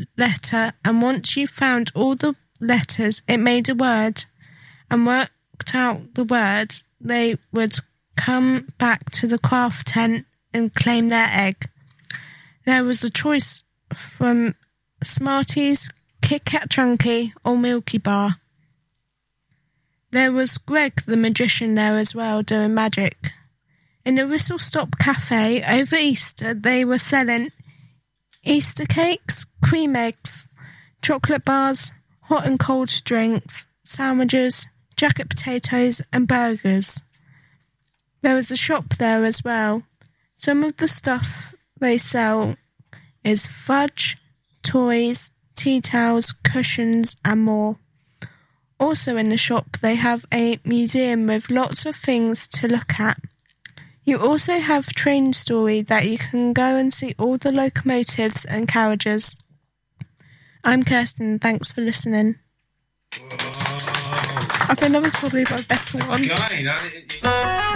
letter, and once you found all the letters, it made a word, and worked out the words, they would come back to the craft tent and claim their egg. There was a choice from Smarties, Kit Kat Chunky, or Milky Bar. There was Greg the magician there as well, doing magic. In the Whistle Stop Cafe over Easter, they were selling Easter cakes, cream eggs, chocolate bars, hot and cold drinks, sandwiches, jacket potatoes, and burgers. There was a shop there as well. Some of the stuff they sell is fudge, toys, tea towels, cushions, and more. Also in the shop, they have a museum with lots of things to look at. You also have Train Story that you can go and see all the locomotives and carriages. I'm Kirsten, thanks for listening. Whoa. I think that was probably my best one. Okay,